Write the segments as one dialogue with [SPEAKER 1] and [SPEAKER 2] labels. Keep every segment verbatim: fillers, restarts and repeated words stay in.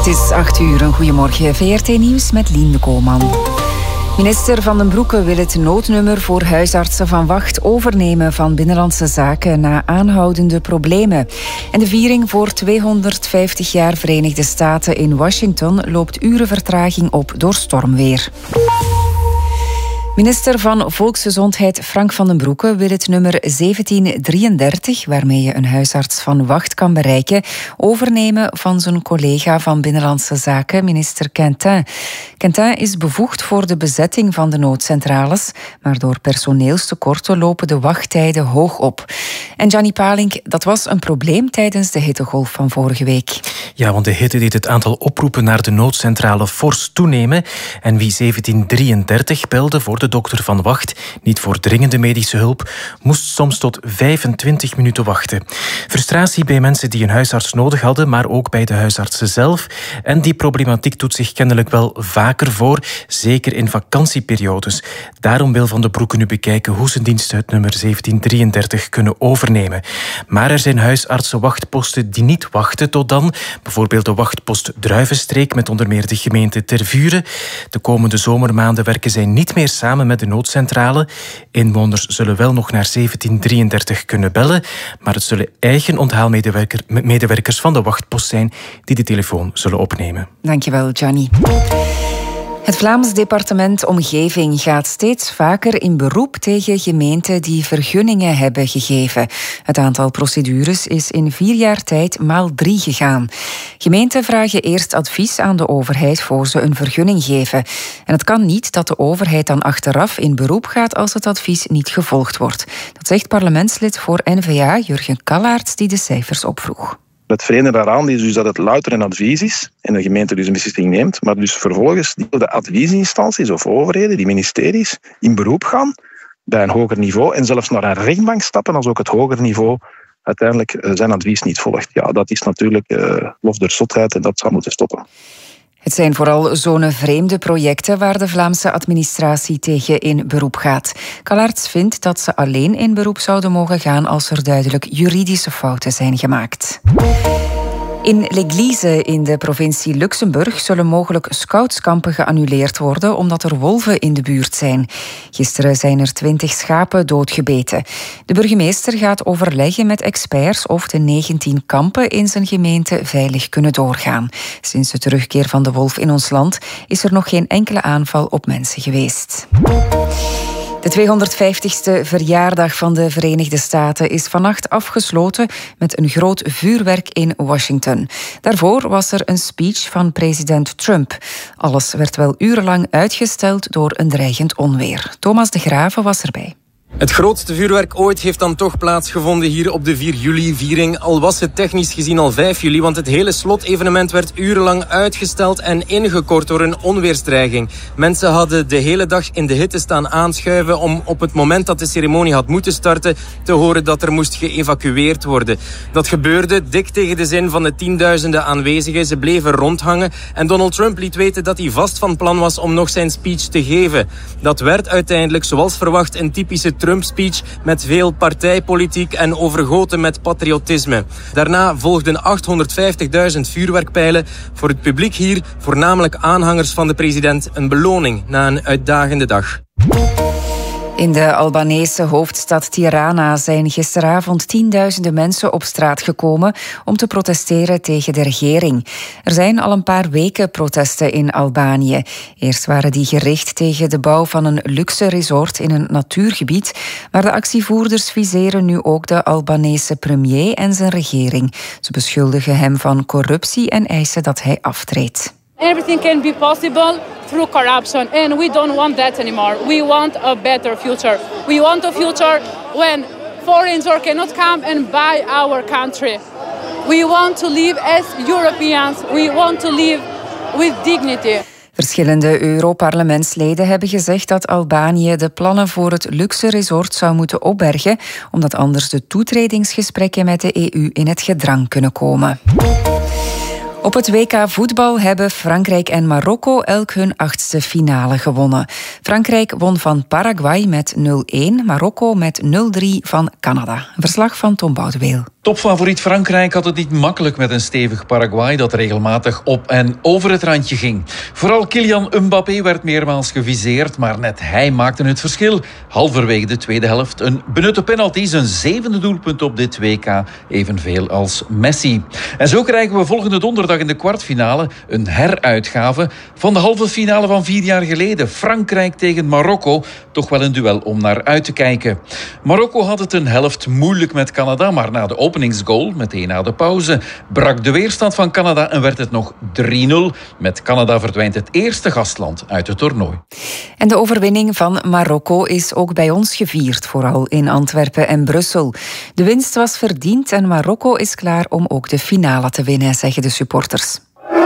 [SPEAKER 1] Het is acht uur, een goedemorgen. V R T-nieuws met Lien de Koolman. Minister Van den Broeke wil het noodnummer voor huisartsen van Wacht overnemen van Binnenlandse Zaken na aanhoudende problemen. En de viering voor tweehonderdvijftig jaar Verenigde Staten in Washington loopt uren vertraging op door stormweer. Minister van Volksgezondheid Frank van den Broeke wil het nummer zeventien drieëndertig, waarmee je een huisarts van Wacht kan bereiken, overnemen van zijn collega van Binnenlandse Zaken, minister Quentin. Quentin is bevoegd voor de bezetting van de noodcentrales, maar door personeelstekorten lopen de wachttijden hoog op. En Gianni Palink, dat was een probleem tijdens de hittegolf van vorige week.
[SPEAKER 2] Ja, want de hitte deed het aantal oproepen naar de noodcentrale fors toenemen. En wie zeventien drieëndertig belde voor de dokter van Wacht, niet voor dringende medische hulp, moest soms tot vijfentwintig minuten wachten. Frustratie bij mensen die een huisarts nodig hadden, maar ook bij de huisartsen zelf. En die problematiek doet zich kennelijk wel vaker voor, zeker in vakantieperiodes. Daarom wil Van den Broeke nu bekijken hoe zijn diensten het nummer zeventien drieëndertig kunnen overnemen. Maar er zijn huisartsenwachtposten die niet wachten tot dan. Bijvoorbeeld de wachtpost Druivenstreek met onder meer de gemeente Tervuren. De komende zomermaanden werken zij niet meer samen met de noodcentrale. Inwoners zullen wel nog naar zeventien drieëndertig kunnen bellen, maar het zullen eigen onthaalmedewerkers van de wachtpost zijn die de telefoon zullen opnemen.
[SPEAKER 1] Dankjewel, Gianni. Het Vlaams departement Omgeving gaat steeds vaker in beroep tegen gemeenten die vergunningen hebben gegeven. Het aantal procedures is in vier jaar tijd maal drie gegaan. Gemeenten vragen eerst advies aan de overheid voor ze een vergunning geven. En het kan niet dat de overheid dan achteraf in beroep gaat als het advies niet gevolgd wordt. Dat zegt parlementslid voor N V A Jurgen Kallaerts, die de cijfers opvroeg.
[SPEAKER 3] Het vreemde daaraan is dus dat het louter een advies is en de gemeente dus een beslissing neemt, maar dus vervolgens de adviesinstanties of overheden, die ministeries, in beroep gaan bij een hoger niveau en zelfs naar een rechtbank stappen als ook het hoger niveau uiteindelijk zijn advies niet volgt. Ja, dat is natuurlijk uh, lof der zotheid en dat zou moeten stoppen.
[SPEAKER 1] Het zijn vooral zonevreemde projecten waar de Vlaamse administratie tegen in beroep gaat. Kallaerts vindt dat ze alleen in beroep zouden mogen gaan als er duidelijk juridische fouten zijn gemaakt. In L'Église in de provincie Luxemburg zullen mogelijk scoutskampen geannuleerd worden omdat er wolven in de buurt zijn. Gisteren zijn er twintig schapen doodgebeten. De burgemeester gaat overleggen met experts of de negentien kampen in zijn gemeente veilig kunnen doorgaan. Sinds de terugkeer van de wolf in ons land is er nog geen enkele aanval op mensen geweest. De tweehonderdvijftigste verjaardag van de Verenigde Staten is vannacht afgesloten met een groot vuurwerk in Washington. Daarvoor was er een speech van president Trump. Alles werd wel urenlang uitgesteld door een dreigend onweer. Thomas de Graven was erbij.
[SPEAKER 4] Het grootste vuurwerk ooit heeft dan toch plaatsgevonden hier op de vier juli-viering. Al was het technisch gezien al vijf juli, want het hele slotevenement werd urenlang uitgesteld en ingekort door een onweersdreiging. Mensen hadden de hele dag in de hitte staan aanschuiven om op het moment dat de ceremonie had moeten starten te horen dat er moest geëvacueerd worden. Dat gebeurde dik tegen de zin van de tienduizenden aanwezigen. Ze bleven rondhangen en Donald Trump liet weten dat hij vast van plan was om nog zijn speech te geven. Dat werd uiteindelijk, zoals verwacht, een typische Trump-speech met veel partijpolitiek en overgoten met patriotisme. Daarna volgden achthonderdvijftigduizend vuurwerkpijlen. Voor het publiek hier, voornamelijk aanhangers van de president, een beloning na een uitdagende dag.
[SPEAKER 1] In de Albanese hoofdstad Tirana zijn gisteravond tienduizenden mensen op straat gekomen om te protesteren tegen de regering. Er zijn al een paar weken protesten in Albanië. Eerst waren die gericht tegen de bouw van een luxe resort in een natuurgebied, maar de actievoerders viseren nu ook de Albanese premier en zijn regering. Ze beschuldigen hem van corruptie en eisen dat hij aftreedt.
[SPEAKER 5] Everything can be possible through corruption, and we don't want that anymore. We want a better future. We want a future when foreigners cannot come and buy our country. We want to live as Europeans. We want to live with dignity.
[SPEAKER 1] Verschillende Europarlementsleden hebben gezegd dat Albanië de plannen voor het luxe resort zou moeten opbergen, omdat anders de toetredingsgesprekken met de E U in het gedrang kunnen komen. Op het W K voetbal hebben Frankrijk en Marokko elk hun achtste finale gewonnen. Frankrijk won van Paraguay met nul-een, Marokko met nul-drie van Canada. Een verslag van Tom Boudeweel.
[SPEAKER 6] Topfavoriet Frankrijk had het niet makkelijk met een stevig Paraguay dat regelmatig op en over het randje ging. Vooral Kylian Mbappé werd meermaals geviseerd, maar net hij maakte het verschil. Halverwege de tweede helft een benutte penalty, zijn zevende doelpunt op dit W K, evenveel als Messi. En zo krijgen we volgende donderdag in de kwartfinale een heruitgave van de halve finale van vier jaar geleden. Frankrijk tegen Marokko, toch wel een duel om naar uit te kijken. Marokko had het een helft moeilijk met Canada, maar na de openingsgoal, meteen na de pauze, brak de weerstand van Canada en werd het nog drie nul. Met Canada verdwijnt het eerste gastland uit het toernooi.
[SPEAKER 1] En de overwinning van Marokko is ook bij ons gevierd, vooral in Antwerpen en Brussel. De winst was verdiend en Marokko is klaar om ook de finale te winnen, zeggen de supporters.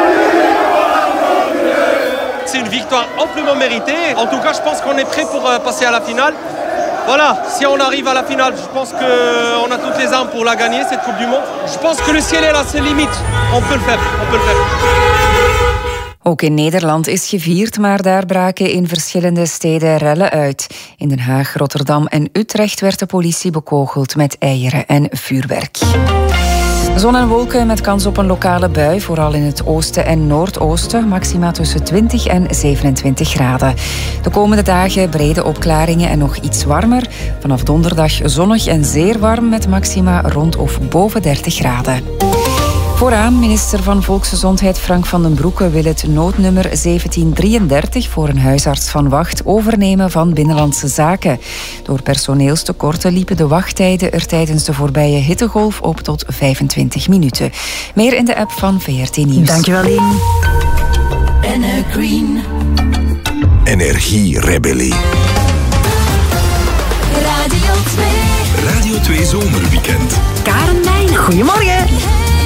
[SPEAKER 7] C'est une victoire amplement méritée. En tout cas, je pense qu'on est prêt pour euh, passer à la finale. Voilà, si on arrive à la finale, je pense qu'on a toutes les armes pour la gagner, cette Coupe du Monde. Je pense que le ciel est là, c'est limite. On peut le faire, on peut le faire.
[SPEAKER 1] Ook in Nederland is gevierd, maar daar braken in verschillende steden rellen uit. In Den Haag, Rotterdam en Utrecht werd de politie bekogeld met eieren en vuurwerk. Zon en wolken met kans op een lokale bui, vooral in het oosten en noordoosten. Maxima tussen twintig en zevenentwintig graden. De komende dagen brede opklaringen en nog iets warmer. Vanaf donderdag zonnig en zeer warm met maxima rond of boven dertig graden. Vooraan, minister van Volksgezondheid Frank van den Broeke wil het noodnummer zeventien drieëndertig voor een huisarts van wacht overnemen van Binnenlandse Zaken. Door personeelstekorten liepen de wachttijden er tijdens de voorbije hittegolf op tot vijfentwintig minuten. Meer in de app van V R T Nieuws.
[SPEAKER 8] Dankjewel, Lien. En Green.
[SPEAKER 9] Energierebellie.
[SPEAKER 8] Radio twee.
[SPEAKER 9] Radio twee Zomerweekend.
[SPEAKER 8] Karen Meijnen.
[SPEAKER 10] Goedemorgen.